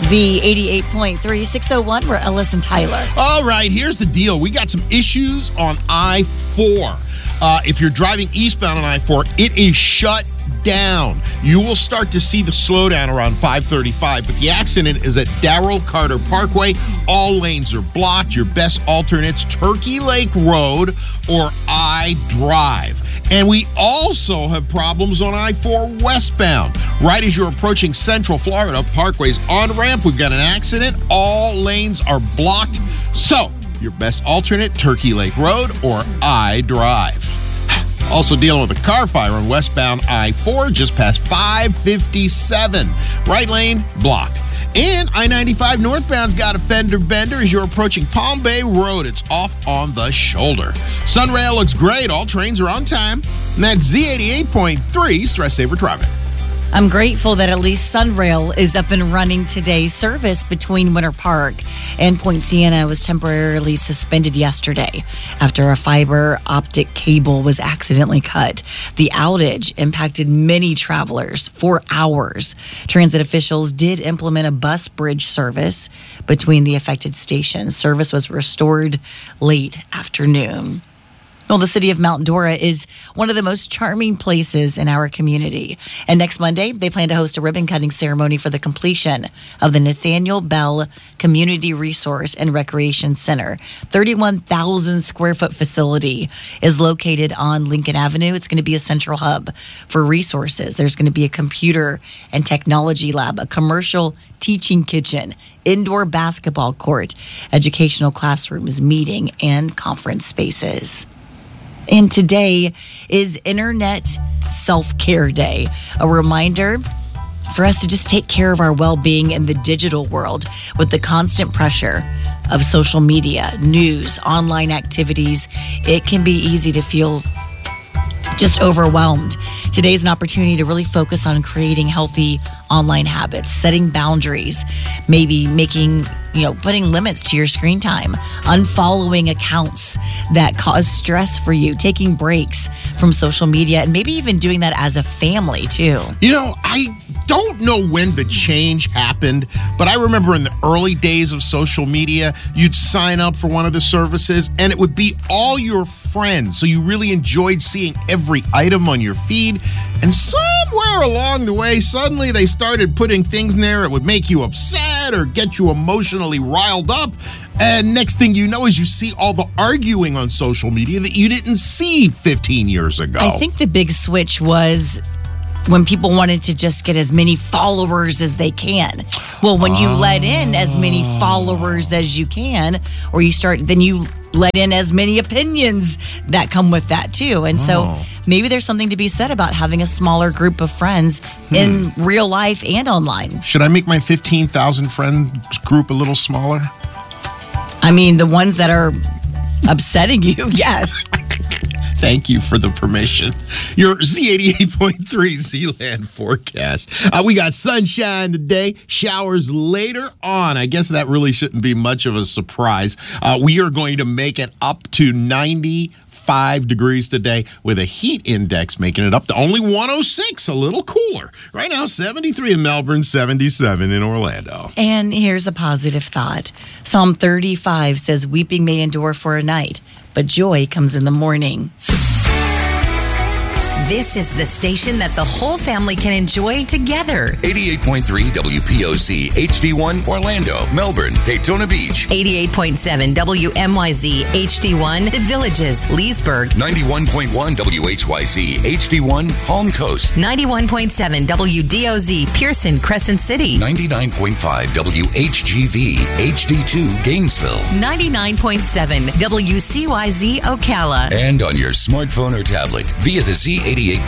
Z88.3, 601, we're Ellis and Tyler. All right, here's the deal. We got some issues on I-4. If you're driving eastbound on I-4, it is shut down. You will start to see the slowdown around 535, but the accident is at Darrell Carter Parkway. All lanes are blocked. Your best alternates, Turkey Lake Road or I-Drive. And we also have problems on I-4 westbound. Right as you're approaching Central Florida, Parkway's on-ramp, we've got an accident. All lanes are blocked. So, your best alternate, Turkey Lake Road or I-Drive. Also dealing with a car fire on westbound I-4 just past 557. Right lane blocked. And I-95 northbound's got a fender bender as you're approaching Palm Bay Road. It's off on the shoulder. Sunrail looks great. All trains are on time. And that's Z88.3 Stress Saver Traffic. I'm grateful that at least Sunrail is up and running today. Service between Winter Park and Point Siena was temporarily suspended yesterday after a fiber optic cable was accidentally cut. The outage impacted many travelers for hours. Transit officials did implement a bus bridge service between the affected stations. Service was restored late afternoon. Well, the city of Mount Dora is one of the most charming places in our community. And next Monday, they plan to host a ribbon-cutting ceremony for the completion of the Nathaniel Bell Community Resource and Recreation Center. 31,000 square foot facility is located on Lincoln Avenue. It's going to be a central hub for resources. There's going to be a computer and technology lab, a commercial teaching kitchen, indoor basketball court, educational classrooms, meeting, and conference spaces. And today is Internet Self-Care Day, a reminder for us to just take care of our well-being in the digital world with the constant pressure of social media, news, online activities. It can be easy to feel just overwhelmed. Today's an opportunity to really focus on creating healthy online habits, setting boundaries, maybe putting limits to your screen time, unfollowing accounts that cause stress for you, taking breaks from social media, and maybe even doing that as a family too. I don't know when the change happened, but I remember in the early days of social media, you'd sign up for one of the services and it would be all your friends. So you really enjoyed seeing every item on your feed. And somewhere along the way, suddenly they started putting things in there that would make you upset or get you emotionally riled up. And next thing you know is you see all the arguing on social media that you didn't see 15 years ago. I think the big switch was when people wanted to just get as many followers as they can. Well, when you let in as many followers as you can, or then you let in as many opinions that come with that too. And so maybe there's something to be said about having a smaller group of friends in real life and online. Should I make my 15,000 friend group a little smaller? I mean, the ones that are upsetting you, yes. Thank you for the permission. Your Z88.3 Zealand forecast. We got sunshine today, showers later on. I guess that really shouldn't be much of a surprise. We are going to make it up to 95 degrees today with a heat index making it up to only 106, a little cooler. Right now, 73 in Melbourne, 77 in Orlando. And here's a positive thought. Psalm 35 says, "Weeping may endure for a night, but joy comes in the morning." This is the station that the whole family can enjoy together. 88.3 WPOC, HD1, Orlando, Melbourne, Daytona Beach. 88.7 WMYZ, HD1, The Villages, Leesburg. 91.1 WHYZ, HD1, Palm Coast. 91.7 WDOZ, Pearson, Crescent City. 99.5 WHGV, HD2, Gainesville. 99.7 WCYZ, Ocala. And on your smartphone or tablet via the Z88